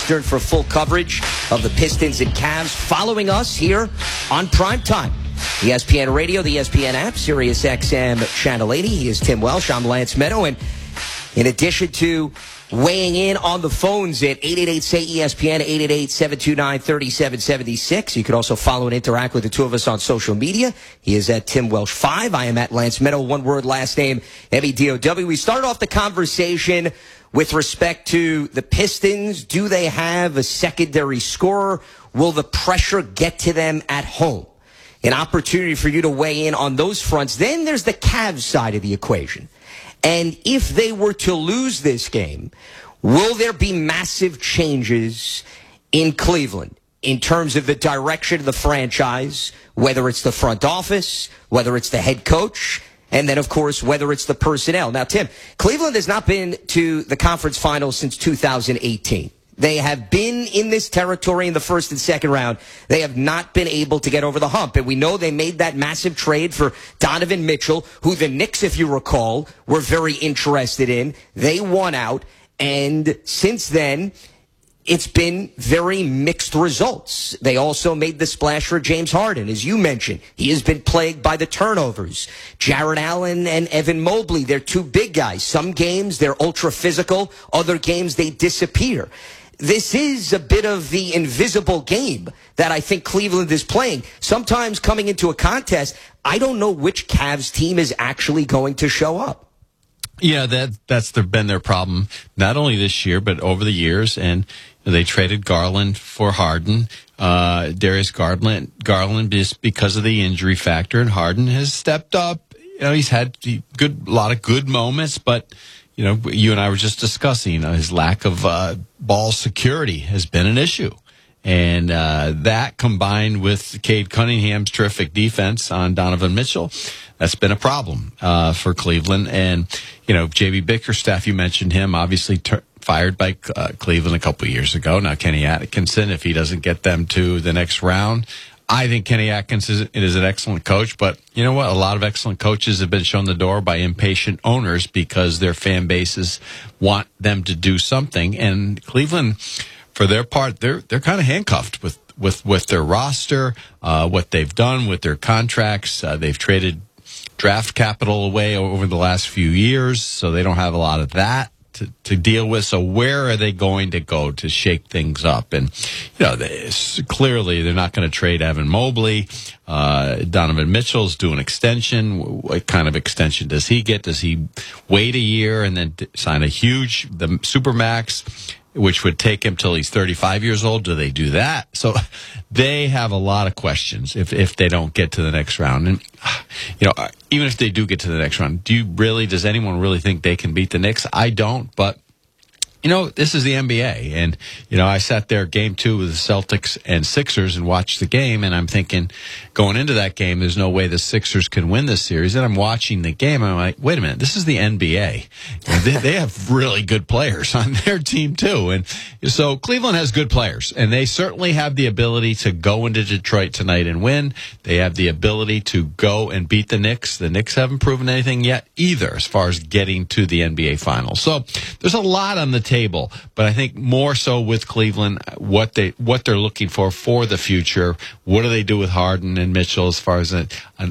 Eastern for full coverage of the Pistons and Cavs. Following us here on Primetime. ESPN Radio, the ESPN app, Sirius XM Channel 80. He is Tim Welsh. I'm Lance Meadow. And in addition to weighing in on the phones at 888-SAY-ESPN, 888-729-3776. You can also follow and interact with the two of us on social media. He is at Tim Welsh 5. I am at Lance Meadow. One word, last name, M-E-D-O-W. We started off the conversation with respect to the Pistons. Do they have a secondary scorer? Will the pressure get to them at home? An opportunity for you to weigh in on those fronts. Then there's the Cavs side of the equation. And if they were to lose this game, will there be massive changes in Cleveland in terms of the direction of the franchise, whether it's the front office, whether it's the head coach, and then, of course, whether it's the personnel? Now, Tim, Cleveland has not been to the conference finals since 2018. They have been in this territory in the first and second round. They have not been able to get over the hump. And we know they made that massive trade for Donovan Mitchell, who the Knicks, if you recall, were very interested in. They won out. And since then, it's been very mixed results. They also made the splash for James Harden, as you mentioned. He has been plagued by the turnovers. Jarrett Allen and Evan Mobley, they're two big guys. Some games, they're ultra physical. Other games, they disappear. This is a bit of the invisible game that I think Cleveland is playing. Sometimes coming into a contest, I don't know which Cavs team is actually going to show up. Yeah, that's been their problem, not only this year, but over the years. And they traded Garland for Harden. Darius Garland just because of the injury factor, and Harden has stepped up. You know, he's had a lot of good moments, but you know, you and I were just discussing his lack of ball security has been an issue. And that combined with Cade Cunningham's terrific defense on Donovan Mitchell, that's been a problem for Cleveland. And, you know, J.B. Bickerstaff, you mentioned him, obviously fired by Cleveland a couple of years ago. Now, Kenny Atkinson, if he doesn't get them to the next round, I think Kenny Atkinson is an excellent coach, but you know what? A lot of excellent coaches have been shown the door by impatient owners because their fan bases want them to do something. And Cleveland, for their part, they're kind of handcuffed with their roster, what they've done with their contracts. They've traded draft capital away over the last few years, so they don't have a lot of that to deal with. So where are they going to go to shake things up? And, you know, clearly they're not going to trade Evan Mobley. Donovan Mitchell's due an extension. What kind of extension does he get? Does he wait a year and then sign the Supermax, which would take him till he's 35 years old? Do they do that? So they have a lot of questions if they don't get to the next round. And, you know, even if they do get to the next round, does anyone really think they can beat the Knicks? I don't, but you know, this is the NBA, and, you know, I sat there game 2 with the Celtics and Sixers and watched the game, and I'm thinking, going into that game, there's no way the Sixers can win this series. And I'm watching the game, and I'm like, wait a minute, this is the NBA. They have really good players on their team, too. And so Cleveland has good players, and they certainly have the ability to go into Detroit tonight and win. They have the ability to go and beat the Knicks. The Knicks haven't proven anything yet either as far as getting to the NBA Finals. So there's a lot on the table, but I think more so with Cleveland, what they're looking for the future. What do they do with Harden and Mitchell as far as an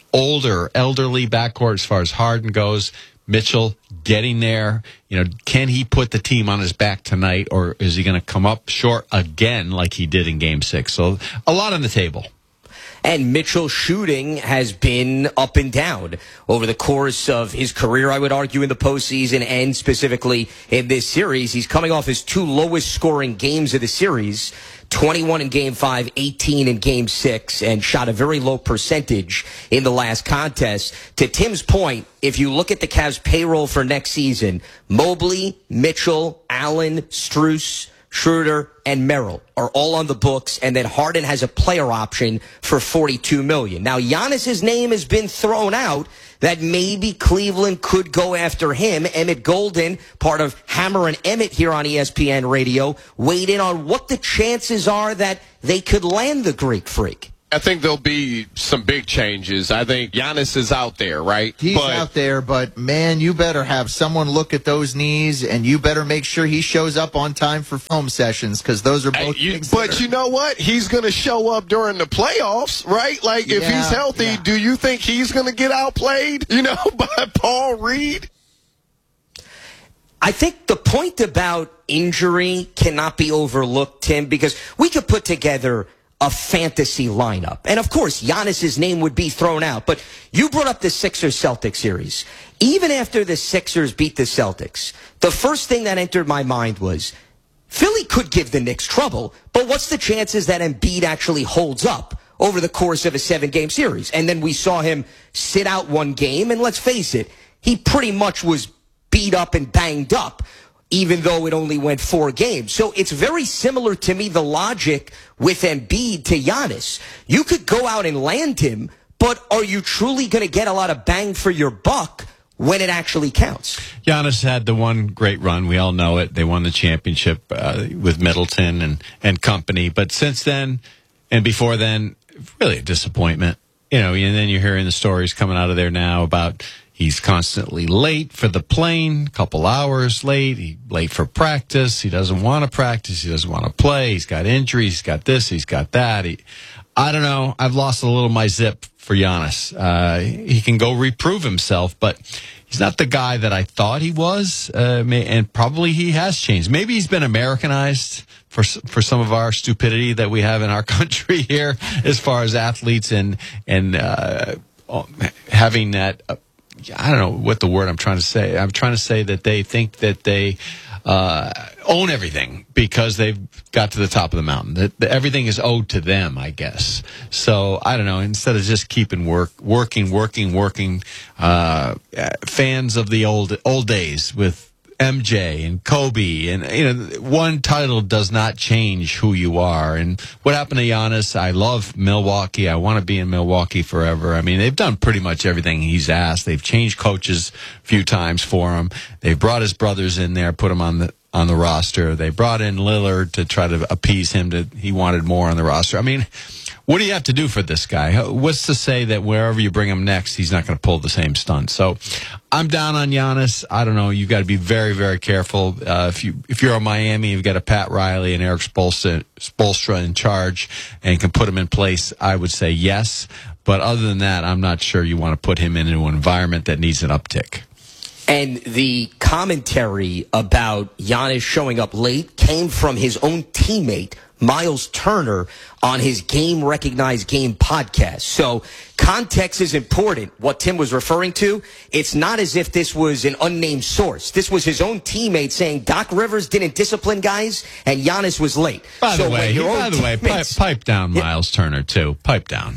elderly backcourt as far as Harden goes? Mitchell getting there, you know, can he put the team on his back tonight, or is he going to come up short again like he did in Game 6? So a lot on the table. And Mitchell's shooting has been up and down over the course of his career, I would argue, in the postseason and specifically in this series. He's coming off his 2 lowest scoring games of the series, 21 in Game 5, 18 in Game 6, and shot a very low percentage in the last contest. To Tim's point, if you look at the Cavs payroll for next season, Mobley, Mitchell, Allen, Strus, Schroeder, and Merrill are all on the books, and then Harden has a player option for $42 million. Now, Giannis's name has been thrown out that maybe Cleveland could go after him. Emmett Golden, part of Hammer and Emmett here on ESPN Radio, weighed in on what the chances are that they could land the Greek Freak. I think there'll be some big changes. I think Giannis is out there, right? He's out there, but, man, you better have someone look at those knees, and you better make sure he shows up on time for film sessions, because those are both things. But you know what? He's going to show up during the playoffs, right? Like, if he's healthy, do you think he's going to get outplayed, by Paul Reed? I think the point about injury cannot be overlooked, Tim, because we could put together a fantasy lineup. And, of course, Giannis's name would be thrown out. But you brought up the Sixers-Celtics series. Even after the Sixers beat the Celtics, the first thing that entered my mind was Philly could give the Knicks trouble, but what's the chances that Embiid actually holds up over the course of a 7-game series? And then we saw him sit out one game, and let's face it, he pretty much was beat up and banged up, even though it only went 4 games. So it's very similar to me, the logic with Embiid to Giannis. You could go out and land him, but are you truly going to get a lot of bang for your buck when it actually counts? Giannis had the one great run. We all know it. They won the championship with Middleton and company. But since then and before then, really a disappointment. And then you're hearing the stories coming out of there now about he's constantly late for the plane, a couple hours late. He's late for practice. He doesn't want to practice. He doesn't want to play. He's got injuries. He's got this. He's got that. I don't know. I've lost a little my zip for Giannis. He can go reprove himself, but he's not the guy that I thought he was, and probably he has changed. Maybe he's been Americanized for some of our stupidity that we have in our country here as far as athletes and having that I don't know what the word I'm trying to say. I'm trying to say that they think that they own everything because they've got to the top of the mountain. That everything is owed to them, I guess. So I don't know. Instead of just keeping working, fans of the old days with MJ and Kobe, and one title does not change who you are. And what happened to Giannis? I love Milwaukee. I want to be in Milwaukee forever. I mean, they've done pretty much everything he's asked. They've changed coaches a few times for him. They've brought his brothers in there, put him on the roster. They brought in Lillard to try to appease him. He wanted more on the roster. I mean, what do you have to do for this guy? What's to say that wherever you bring him next, he's not going to pull the same stunt? So I'm down on Giannis. I don't know. You've got to be very, very careful. If you're in Miami, you've got a Pat Riley and Eric Spoelstra in charge and can put him in place, I would say yes. But other than that, I'm not sure you want to put him into an environment that needs an uptick. And the commentary about Giannis showing up late came from his own teammate, Miles Turner, on his Game Recognized Game podcast. So context is important. What Tim was referring to, it's not as if this was an unnamed source. This was his own teammate saying Doc Rivers didn't discipline guys and Giannis was late. By the way, pipe down, Miles Turner, too. Pipe down.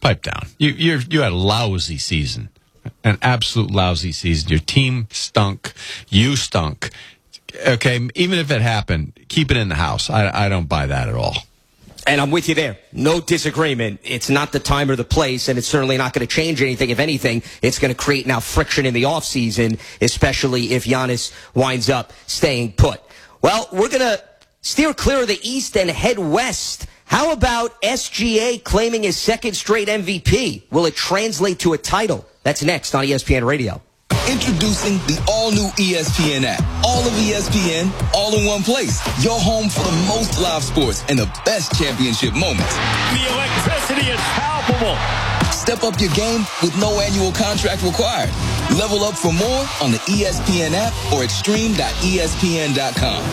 You had a lousy season. An absolute lousy season. Your team stunk. You stunk. Okay, even if it happened, keep it in the house. I don't buy that at all. And I'm with you there. No disagreement. It's not the time or the place, and it's certainly not going to change anything. If anything, it's going to create now friction in the offseason, especially if Giannis winds up staying put. Well, we're going to steer clear of the East and head west. How about SGA claiming his second straight MVP? Will it translate to a title? That's next on ESPN Radio. Introducing the all-new ESPN app. All of ESPN, all in one place. Your home for the most live sports and the best championship moments. The electricity is palpable. Step up your game with no annual contract required. Level up for more on the ESPN app or at stream.espn.com.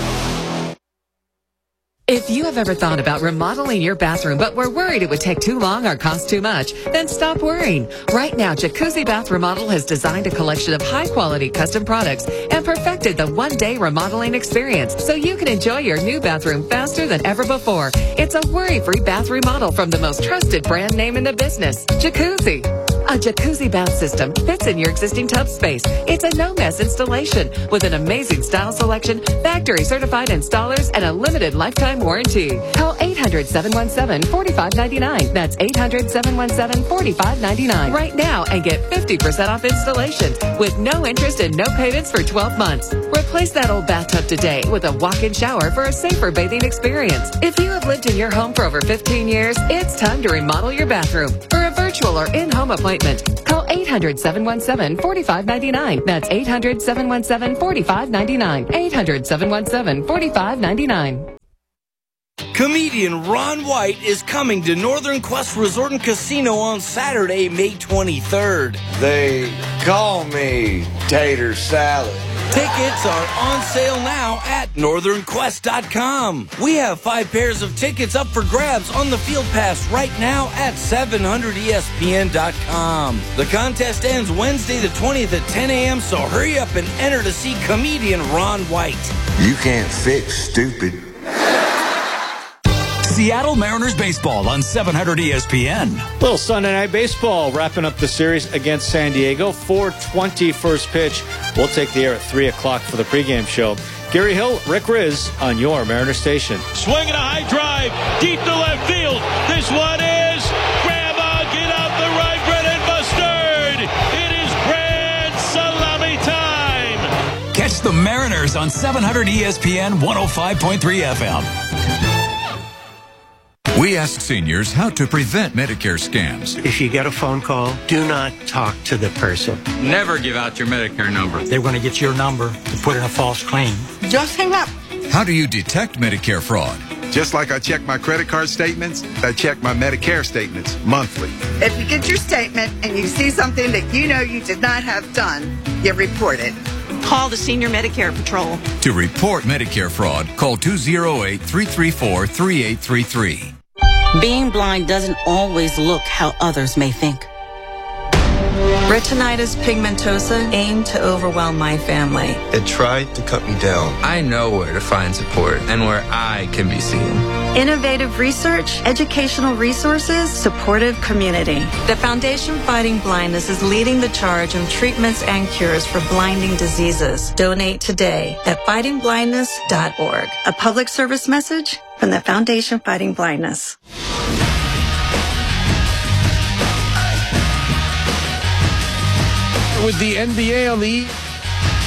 If you have ever thought about remodeling your bathroom but were worried it would take too long or cost too much, then stop worrying. Right now, Jacuzzi Bath Remodel has designed a collection of high-quality custom products and perfected the one-day remodeling experience so you can enjoy your new bathroom faster than ever before. It's a worry-free bath remodel from the most trusted brand name in the business, Jacuzzi. A jacuzzi bath system fits in your existing tub space. It's a no-mess installation with an amazing style selection, factory-certified installers, and a limited lifetime warranty. Call 800-717-4599. That's 800-717-4599 right now and get 50% off installation with no interest and no payments for 12 months. Replace that old bathtub today with a walk-in shower for a safer bathing experience. If you have lived in your home for over 15 years, it's time to remodel your bathroom. For a virtual or in-home appointment, call 800-717-4599. That's 800-717-4599. 800-717-4599. Comedian Ron White is coming to Northern Quest Resort and Casino on Saturday, May 23rd. They call me Tater Salad. Tickets are on sale now at northernquest.com. We have 5 pairs of tickets up for grabs on the Field Pass right now at 700ESPN.com. The contest ends Wednesday the 20th at 10 a.m., so hurry up and enter to see comedian Ron White. You can't fix stupid. Seattle Mariners baseball on 700 ESPN. Little Sunday Night Baseball wrapping up the series against San Diego. 4:20 first pitch. We'll take the air at 3 o'clock for the pregame show. Gary Hill, Rick Riz on your Mariner station. Swinging a high drive deep to left field. This one is Grandma, get out the right, Brennan Mustard. It is grand salami time. Catch the Mariners on 700 ESPN 105.3 FM. We ask seniors how to prevent Medicare scams. If you get a phone call, do not talk to the person. Never give out your Medicare number. They're going to get your number to put in a false claim. Just hang up. How do you detect Medicare fraud? Just like I check my credit card statements, I check my Medicare statements monthly. If you get your statement and you see something that you know you did not have done, you report it. Call the Senior Medicare Patrol. To report Medicare fraud, call 208-334-3833. Being blind doesn't always look how others may think. Retinitis pigmentosa aimed to overwhelm my family. It tried to cut me down. I know where to find support and where I can be seen. Innovative research, educational resources, supportive community. The Foundation Fighting Blindness is leading the charge on treatments and cures for blinding diseases. Donate today at fightingblindness.org. A public service message from the Foundation Fighting Blindness. With the NBA on the